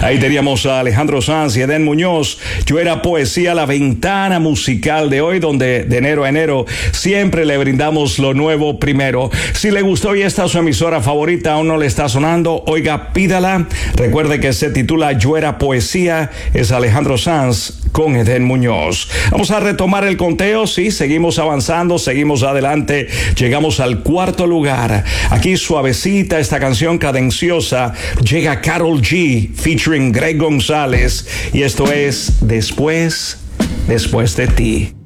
Ahí teníamos a Alejandro Sanz y Edén Muñoz. Yo Era Poesía, la ventana musical de hoy, donde de enero a enero siempre le brindamos lo nuevo primero. Si le gustó y esta es su emisora favorita, aún no le está sonando, oiga, pídala. Recuerde que se titula Yo Era Poesía, es Alejandro Sanz con Edén Muñoz. Vamos a retomar el conteo, sí, seguimos avanzando, seguimos adelante, llegamos al cuarto lugar. Aquí suavecita esta canción cadenciosa, llega Karol G featuring Greg González y esto es Después de ti.